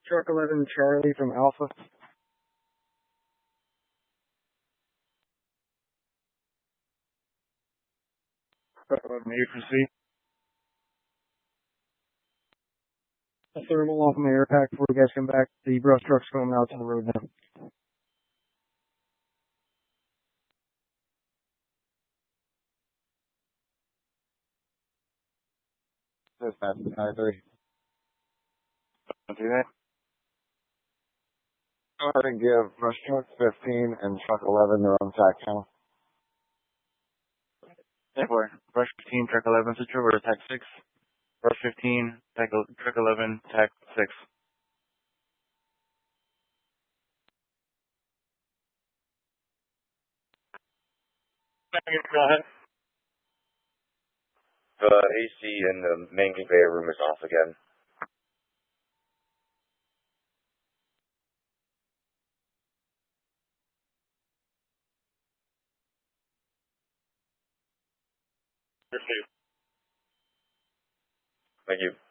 Truck 11 Charlie from Alpha. Truck 11 A for C. A thermal off my air pack before you guys come back. The brush truck's going out to the road now. Dispatch 93. Do that. Go ahead and give brush truck 15 and truck 11 their own tack channel. Therefore, brush 15, truck 11, switch over to tack 6. Brush 15, truck 11, tack 6. Go ahead. The AC in the main conveyor room is off again. Thank you.